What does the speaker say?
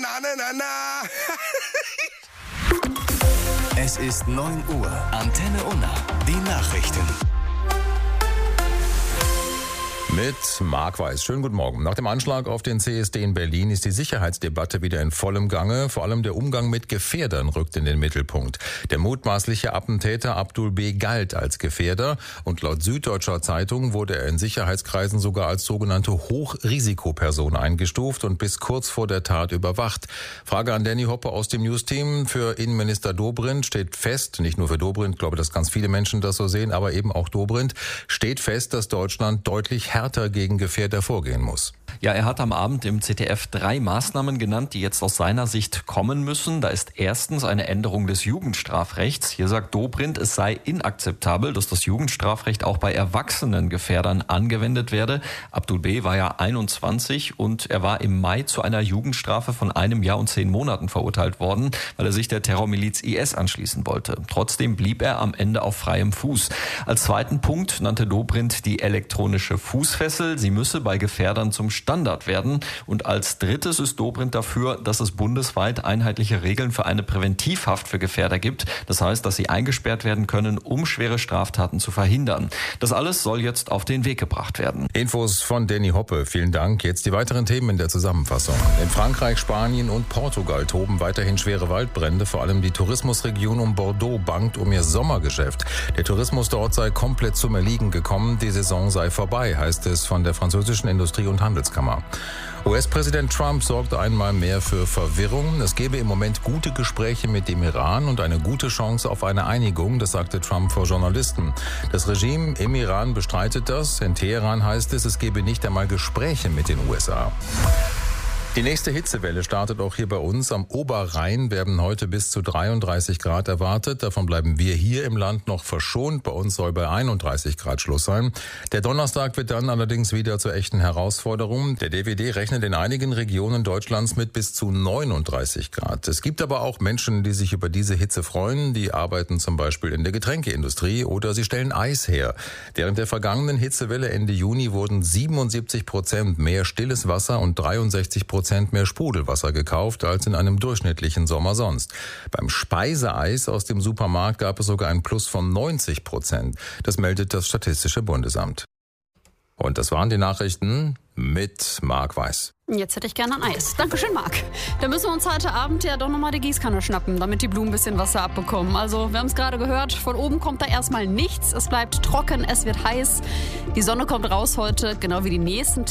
Es ist 9 Uhr. Antenne Unna. Die Nachrichten. Mit Marc Weiß. Schönen guten Morgen. Nach dem Anschlag auf den CSD in Berlin ist die Sicherheitsdebatte wieder in vollem Gange. Vor allem der Umgang mit Gefährdern rückt in den Mittelpunkt. Der mutmaßliche Attentäter Abdul B. galt als Gefährder und laut Süddeutscher Zeitung wurde er in Sicherheitskreisen sogar als sogenannte Hochrisikoperson eingestuft und bis kurz vor der Tat überwacht. Frage an Danny Hoppe aus dem News-Team. Für Innenminister Dobrindt steht fest, nicht nur für Dobrindt, ich glaube, dass ganz viele Menschen das so sehen, aber eben auch Dobrindt, steht fest, dass Deutschland deutlich härter gegen Gefährder vorgehen muss. Ja, er hat am Abend im ZDF 3 Maßnahmen genannt, die jetzt aus seiner Sicht kommen müssen. Da ist erstens eine Änderung des Jugendstrafrechts. Hier sagt Dobrindt, es sei inakzeptabel, dass das Jugendstrafrecht auch bei erwachsenen Gefährdern angewendet werde. Abdul B. war ja 21 und er war im Mai zu einer Jugendstrafe von 1 Jahr und 10 Monaten verurteilt worden, weil er sich der Terrormiliz IS anschließen wollte. Trotzdem blieb er am Ende auf freiem Fuß. Als zweiten Punkt nannte Dobrindt die elektronische Fußfessel. Sie müsse bei Gefährdern zum Standard werden. Und als drittes ist Dobrindt dafür, dass es bundesweit einheitliche Regeln für eine Präventivhaft für Gefährder gibt. Das heißt, dass sie eingesperrt werden können, um schwere Straftaten zu verhindern. Das alles soll jetzt auf den Weg gebracht werden. Infos von Danny Hoppe. Vielen Dank. Jetzt die weiteren Themen in der Zusammenfassung. In Frankreich, Spanien und Portugal toben weiterhin schwere Waldbrände. Vor allem die Tourismusregion um Bordeaux bangt um ihr Sommergeschäft. Der Tourismus dort sei komplett zum Erliegen gekommen. Die Saison sei vorbei, heißt es von der französischen Industrie- und Handelskammer. US-Präsident Trump sorgt einmal mehr für Verwirrung. Es gebe im Moment gute Gespräche mit dem Iran und eine gute Chance auf eine Einigung, das sagte Trump vor Journalisten. Das Regime im Iran bestreitet das. In Teheran heißt es, es gebe nicht einmal Gespräche mit den USA. Die nächste Hitzewelle startet auch hier bei uns. Am Oberrhein werden heute bis zu 33 Grad erwartet. Davon bleiben wir hier im Land noch verschont. Bei uns soll bei 31 Grad Schluss sein. Der Donnerstag wird dann allerdings wieder zur echten Herausforderung. Der DWD rechnet in einigen Regionen Deutschlands mit bis zu 39 Grad. Es gibt aber auch Menschen, die sich über diese Hitze freuen. Die arbeiten zum Beispiel in der Getränkeindustrie oder sie stellen Eis her. Während der vergangenen Hitzewelle Ende Juni wurden 77% mehr stilles Wasser und 63% mehr Sprudelwasser gekauft als in einem durchschnittlichen Sommer sonst. Beim Speiseeis aus dem Supermarkt gab es sogar ein Plus von 90%. Das meldet das Statistische Bundesamt. Und das waren die Nachrichten mit Marc Weiß. Jetzt hätte ich gerne ein Eis. Dankeschön, Marc. Dann müssen wir uns heute Abend ja doch nochmal die Gießkanne schnappen, damit die Blumen ein bisschen Wasser abbekommen. Also, wir haben es gerade gehört, von oben kommt da erstmal nichts. Es bleibt trocken, es wird heiß. Die Sonne kommt raus heute, genau wie die nächsten